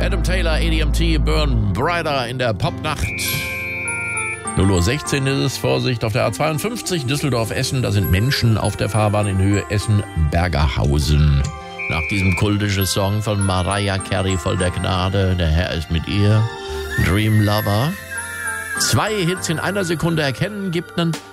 Adam Taylor, ADMT, Burn Brighter in der Popnacht. 0:16 Uhr ist es, Vorsicht auf der A52, Düsseldorf-Essen. Da sind Menschen auf der Fahrbahn in Höhe Essen-Bergerhausen. Nach diesem kultischen Song von Mariah Carey, voll der Gnade, der Herr ist mit ihr. Dream Lover. 2 Hits in einer Sekunde erkennen, gibt einen